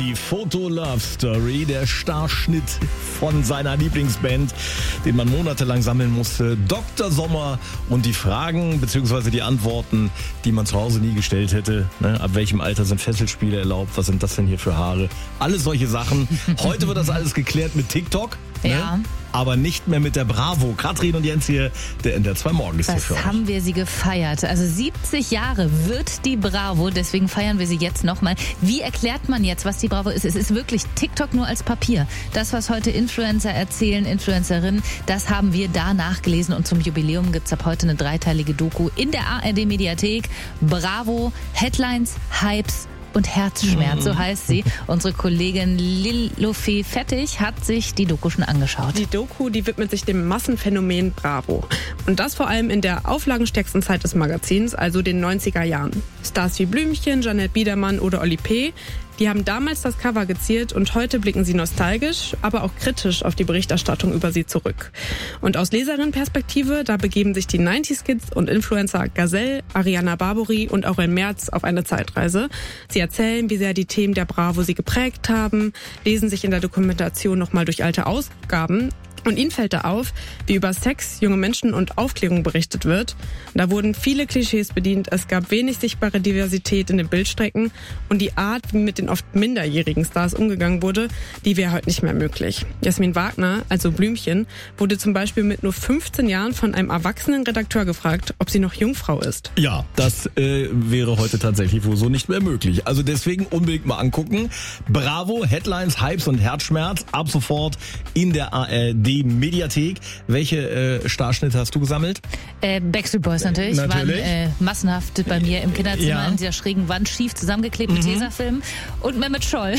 die Foto-Love-Story, der Starschnitt von seiner Lieblingsband, den man monatelang sammeln musste. Dr. Sommer und die Fragen bzw. die Antworten, die man zu Hause nie gestellt hätte. Ne? Ab welchem Alter sind Fesselspiele erlaubt? Was sind das denn hier für Haare? Alles solche Sachen. Heute wird das alles geklärt mit TikTok. Ja. Ne? Aber nicht mehr mit der Bravo. Katrin und Jens hier, der NDR 2 Morgen ist hier für euch. Was haben wir sie gefeiert? Also 70 Jahre wird die Bravo, deswegen feiern wir sie jetzt nochmal. Wie erklärt man jetzt, was die Bravo ist? Es ist wirklich TikTok nur als Papier. Das, was heute Influencer erzählen, Influencerinnen, das haben wir da nachgelesen. Und zum Jubiläum gibt's ab heute eine 3-teilige Doku in der ARD-Mediathek. Bravo, Headlines, Hypes und Herzschmerz, so heißt sie. Unsere Kollegin Lilofee Fettig hat sich die Doku schon angeschaut. Die Doku, die widmet sich dem Massenphänomen Bravo. Und das vor allem in der auflagenstärksten Zeit des Magazins, also den 90er Jahren. Stars wie Blümchen, Jeanette Biedermann oder Oli P., die haben damals das Cover geziert und heute blicken sie nostalgisch, aber auch kritisch auf die Berichterstattung über sie zurück. Und aus Leserinnenperspektive, da begeben sich die 90s-Kids und Influencer Gazelle, Ariana Barbori und Aurel Merz auf eine Zeitreise. Sie erzählen, wie sehr die Themen der Bravo sie geprägt haben, lesen sich in der Dokumentation nochmal durch alte Ausgaben. Und ihnen fällt da auf, wie über Sex, junge Menschen und Aufklärung berichtet wird. Da wurden viele Klischees bedient, es gab wenig sichtbare Diversität in den Bildstrecken und die Art, wie mit den oft minderjährigen Stars umgegangen wurde, die wäre heute nicht mehr möglich. Jasmin Wagner, also Blümchen, wurde zum Beispiel mit nur 15 Jahren von einem erwachsenen Redakteur gefragt, ob sie noch Jungfrau ist. Ja, das wäre heute tatsächlich wohl so nicht mehr möglich. Also deswegen unbedingt mal angucken. Bravo, Headlines, Hypes und Herzschmerz ab sofort in der ARD-Mediathek. Welche Starschnitte hast du gesammelt? Backstreet Boys natürlich. Waren massenhaft bei mir im Kinderzimmer in dieser schrägen Wand schief zusammengeklebt mit Tesafilm und Mehmet Scholl.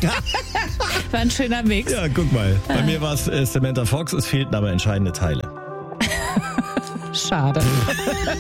War ein schöner Mix. Ja, guck mal. Bei mir war es Samantha Fox. Es fehlten aber entscheidende Teile. Schade.